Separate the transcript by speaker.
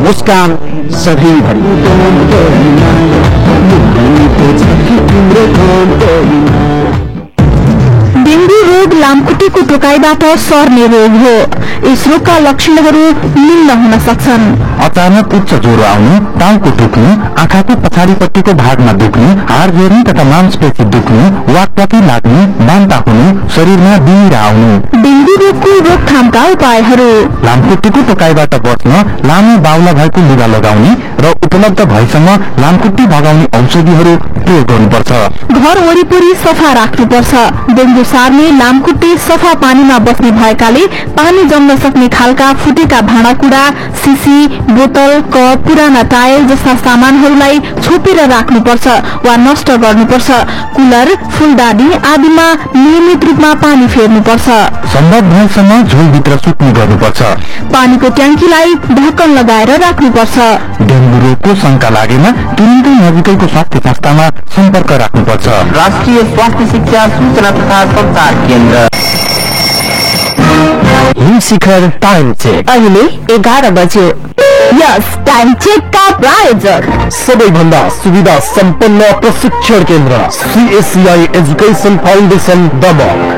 Speaker 1: मुस्कान सधैँभरि।
Speaker 2: डेंगू रोग लामखुट्टेको टोकाइबाट सर्ने रोग हो। यस रोगका लक्षणहरू निम्न हुन सक्छन्।
Speaker 1: अचानक उच्च ज्वरो आउनु, टाउको दुख्नु, आँखाको पछाडिपट्टिको भागमा दुख्नु, हाड जोर्नी तथा मांसपेशी दुख्नु, वाकवाकी लाग्नु, बान्ता हुनु, शरीरमा बिरा आउनु।
Speaker 2: डेंगू रोगको रोकथामका उपायहरू:
Speaker 1: लामखुट्टेको टोकाइबाट बच्न लामो बाहुला भएको लुगा लगाउने र उपलब्ध भएसम्म लामखुट्टे भगाउने औषधिहरू प्रयोग गर्नुपर्छ।
Speaker 2: घर वरिपरि सफा राख्नुपर्छ। डेंगू सार्ने लामखुट्टे सफा पानीमा बस्ने भएकाले पानी जम्न सक्ने खालका फुटेका भाँडाकुँडा, सिसी, बोतल, कप, पुराना टायल जस्ता सामानहरूलाई छोपेर राख्नुपर्छ वा नष्ट गर्नुपर्छ। कुलर, फूलदानी आदिमा नियमित रूपमा पानी फेर्नुपर्छ।
Speaker 1: सम्भव भएसम्म झोलभित्र सुत्ने गर्नुपर्छ।
Speaker 2: पानीको ट्याङ्कीलाई ढक्कन लगाएर राख्नुपर्छ।
Speaker 1: डेंगू रोगको शंका लागेमा तुरुन्तै नजिकैको स्वास्थ्य संस्थामा सम्पर्क राख्नुपर्छ।
Speaker 3: राष्ट्रिय स्वास्थ्य शिक्षा सूचना तथा संचार केन्द्र।
Speaker 1: हिम शिखर टाइम चेक
Speaker 2: अहिले 11 बज्यो। यस टाइम चेकका प्रायोजक
Speaker 1: सबैभन्दा सुविधा सम्पन्न प्रशिक्षण केन्द्र CSCI एजुकेशन फाउन्डेशन दमक।